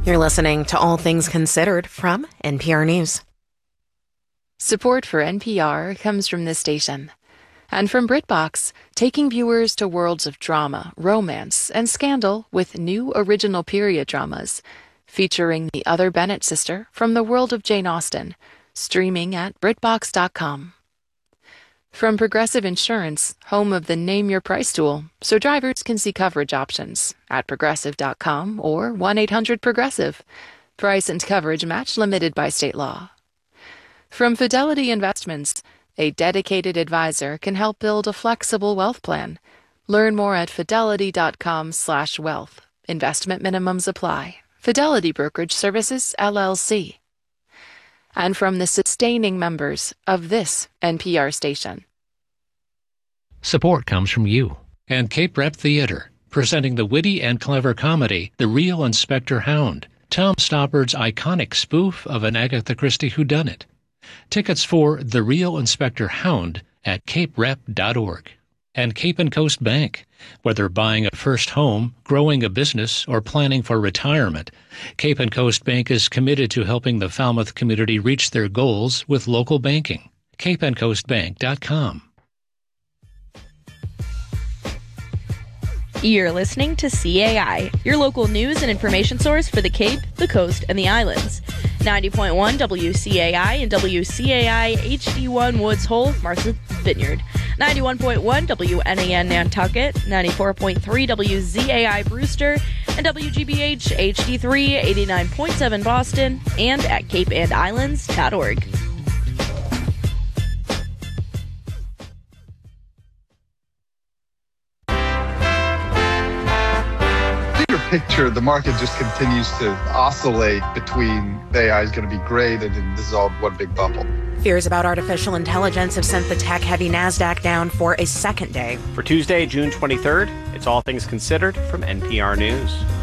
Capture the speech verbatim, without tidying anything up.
You're listening to All Things Considered from N P R News. Support for N P R comes from this station. And from BritBox, taking viewers to worlds of drama, romance, and scandal with new original period dramas, featuring the other Bennett sister from the world of Jane Austen, streaming at Britbox dot com. From Progressive Insurance, home of the Name Your Price tool, so drivers can see coverage options at Progressive dot com or one eight hundred Progressive. Price and coverage match limited by state law. From Fidelity Investments, a dedicated advisor can help build a flexible wealth plan. Learn more at Fidelity dot com slash wealth. Investment minimums apply. Fidelity Brokerage Services, L L C. And from the sustaining members of this N P R station. Support comes from you and Cape Rep Theater, presenting the witty and clever comedy, The Real Inspector Hound, Tom Stoppard's iconic spoof of an Agatha Christie whodunit. Tickets for The Real Inspector Hound at cape rep dot org. And Cape and Coast Bank. Whether buying a first home, growing a business, or planning for retirement, Cape and Coast Bank is committed to helping the Falmouth community reach their goals with local banking. cape and coast bank dot com. You're listening to C A I, your local news and information source for the Cape, the Coast, and the Islands. ninety point one W C A I and W C A I H D one Woods Hole, Martha's Vineyard. ninety-one point one W N A N Nantucket, ninety-four point three W Z A I Brewster, and W G B H H D three eighty-nine point seven Boston, and at cape and islands dot org. Picture, the market just continues to oscillate between A I is going to be great and then this is all one big bubble. Fears about artificial intelligence have sent the tech-heavy NASDAQ down for a second day. For Tuesday, June twenty-third, it's All Things Considered from N P R News.